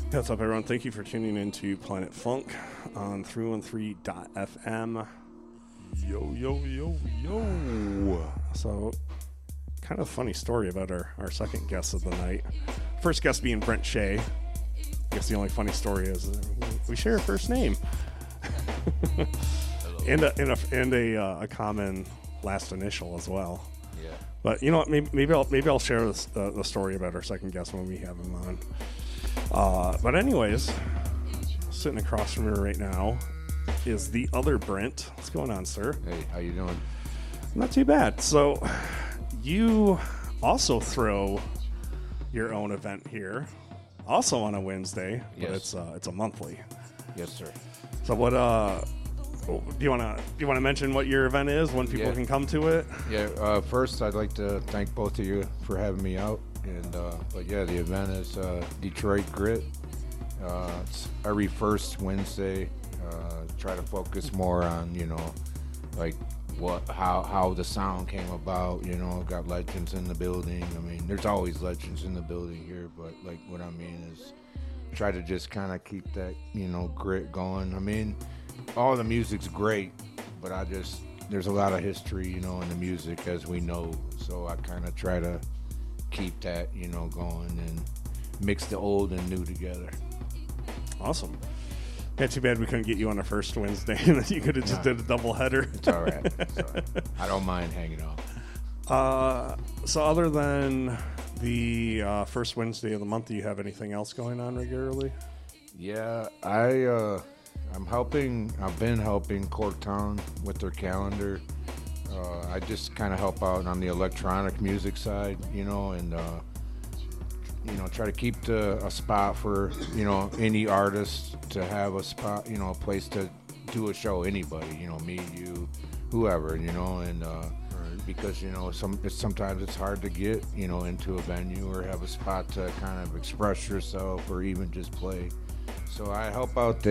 What's up, everyone? Thank you for tuning into Planet Funk on 313.fm. Yo, yo, yo, yo. So, kind of funny story about our second guest of the night. First guest being Brent Shea. I guess the only funny story is we share a first name. and a common last initial as well. Yeah. But you know what? Maybe I'll share this, the story about our second guest when we have him on. But anyways, sitting across from me right now is the other Brent. What's going on, sir? Hey, how you doing? Not too bad. So you also throw your own event here, also on a Wednesday, but Yes. it's a monthly. Yes, sir. So what do you wanna mention what your event is, when people can come to it? Yeah. First, I'd like to thank both of you for having me out. And but yeah, the event is Detroit Grit. It's every first Wednesday. Try to focus more on like how the sound came about. Got legends in the building. I mean, there's always legends in the building here, but like what I mean is try to just kind of keep that grit going. I mean, all the music's great, but there's a lot of history in the music, as we know. So I kind of try to keep that going and mix the old and new together. Awesome. Yeah, too bad we couldn't get you on the first Wednesday. You could have just did a double header. It's all right. I don't mind hanging out. So other than the first Wednesday of the month, do you have anything else going on regularly? Yeah, I'm helping. I've been helping Corktown with their calendar. I just kind of help out on the electronic music side, and try to keep a spot for any artist to have a spot, a place to do a show. Anybody, me, you, whoever, and because sometimes it's hard to get into a venue or have a spot to kind of express yourself or even just play. So I help out there.